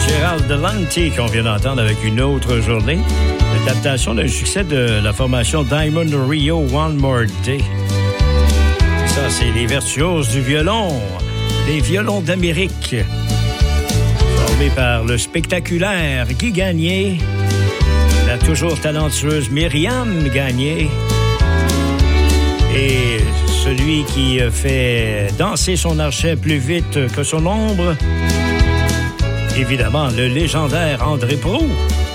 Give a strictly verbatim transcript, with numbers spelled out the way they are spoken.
Gérald Delante qu'on vient d'entendre avec Une autre journée. L'adaptation d'un succès de la formation Diamond Rio, One More Day. Ça, c'est les virtuoses du violon. Les violons d'Amérique. Formés par le spectaculaire Guy Gagné, la toujours talentueuse Myriam Gagné et celui qui fait danser son archet plus vite que son ombre, évidemment, le légendaire André Proulx.